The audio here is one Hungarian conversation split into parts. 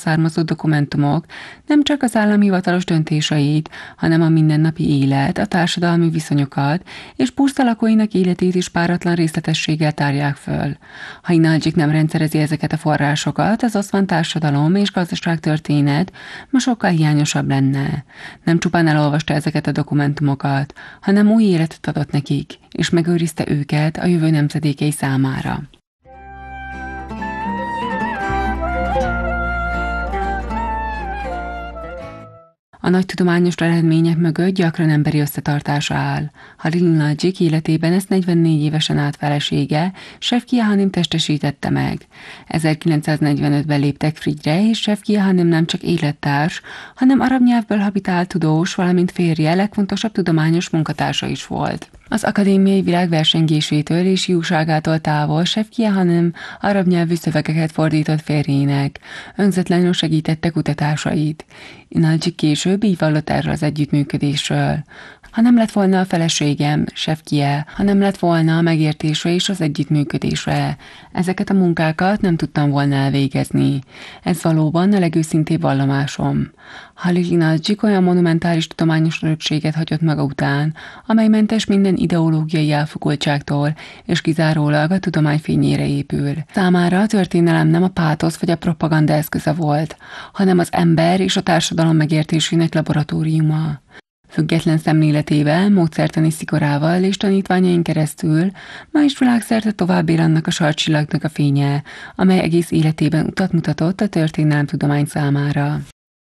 származó dokumentumok nem csak az állam hivatalos döntéseit, hanem a mindennapi élet, a társadalmi viszonyokat és Bursa lakóinak életét is páratlan részletességgel tárják föl. Ha Inalcik nem rendszerezi ezeket a forrásokat, az oszmán társadalom és gazdaságtörténet ma sokkal hiányosabb lenne. Nem csupán elolvasta ezeket a dokumentumokat, hanem új életet adott nekik, és megőrizte őket a jövő nemzedékei számára. A nagy tudományos eredmények mögött gyakran emberi összetartás áll. Halil Inalcik életében ezt 44 évesen állt felesége, Şevkiye Hanim testesítette meg. 1945-ben léptek Frigyre, és Şevkiye Hanim nem csak élettárs, hanem arab nyelvből habitált tudós, valamint férje legfontosabb tudományos munkatársa is volt. Az akadémiai világ versengésétől és hiúságától távol Şevkiye Hanim arab nyelvű szövegeket fordított férjének, önzetlenül segítette kutatásait. Inalcik később így vallott erről az együttműködésről. Ha nem lett volna a feleségem, Şevkiye, ha nem lett volna a megértésre és az együttműködésre, ezeket a munkákat nem tudtam volna elvégezni. Ez valóban a legőszintébb vallomásom. Halil Inalcik olyan monumentális tudományos örökséget hagyott maga után, amely mentes minden ideológiai elfogultságtól, és kizárólag a tudomány fényére épül. Számára a történelem nem a pátosz vagy a propaganda eszköze volt, hanem az ember és a társadalom megértésének laboratóriuma. Független szemléletével, módszertani szigorával és tanítványain keresztül ma is világszerte tovább él annak a sarkcsillagnak a fénye, amely egész életében utat mutatott a történelemtudomány számára.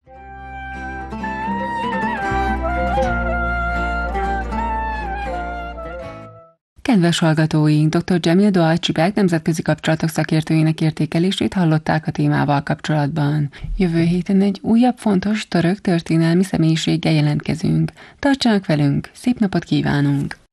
Kedves hallgatóink, dr. Cemil Doğaçibek nemzetközi kapcsolatok szakértőjének értékelését hallották a témával kapcsolatban. Jövő héten egy újabb fontos török történelmi személyiséggel jelentkezünk. Tartsanak velünk, szép napot kívánunk!